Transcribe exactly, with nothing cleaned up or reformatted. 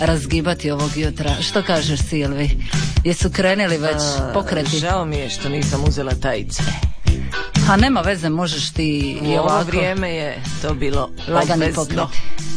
razgibati ovog jutra. Što kažeš, Silvi? Jesu krenuli već A, pokreti? Žao mi je što nisam uzela tajice. A nema veze, možeš ti U i ovo ovako. vrijeme je to bilo Lagani obvezno. pokreti.